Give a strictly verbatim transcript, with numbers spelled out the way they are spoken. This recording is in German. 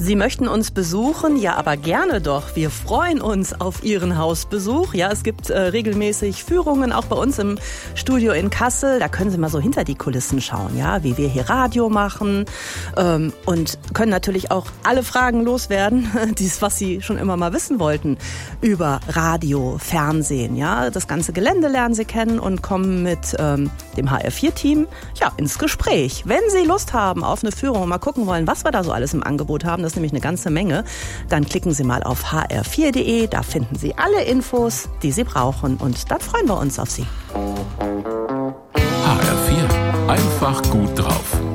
Sie möchten uns besuchen? Ja, aber gerne doch. Wir freuen uns auf Ihren Hausbesuch. Ja, es gibt äh, regelmäßig Führungen, auch bei uns im Studio in Kassel. Da können Sie mal so hinter die Kulissen schauen, ja, wie wir hier Radio machen ähm, und können natürlich auch alle Fragen loswerden, dies, was Sie schon immer mal wissen wollten über Radio, Fernsehen. Ja, das ganze Gelände lernen Sie kennen und kommen mit ähm, dem H R vier Team ja ins Gespräch. Wenn Sie Lust haben auf eine Führung und mal gucken wollen, was wir da so alles im Angebot haben, das ist nämlich eine ganze Menge, dann klicken Sie mal auf h r vier punkt d e, da finden Sie alle Infos, die Sie brauchen und dann freuen wir uns auf Sie. H R vier, einfach gut drauf.